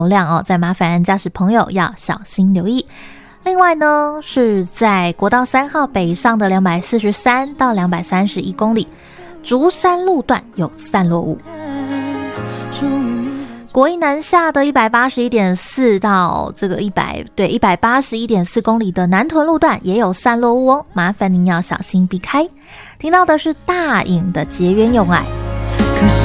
量哦，再麻烦驾驶朋友要小心留意。另外呢，是在国道3号北上的243到231公里，竹山路段有散落物。国一南下的181.4到这个181.4公里的南屯路段也有散落物哦，麻烦您要小心避开。听到的是大隐的结缘永爱。